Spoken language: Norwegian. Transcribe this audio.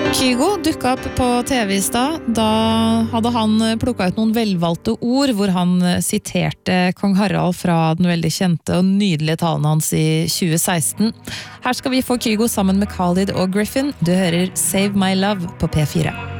Kygo dukket opp på TV I stad. Da hadde han plukket ut noen velvalgte ord, hvor han siterte Kong Harald fra den veldig kjente og nydelige talen hans I 2016. Her skal vi få Kygo sammen med Khalid og Griffin. Du hører Save My Love på P4.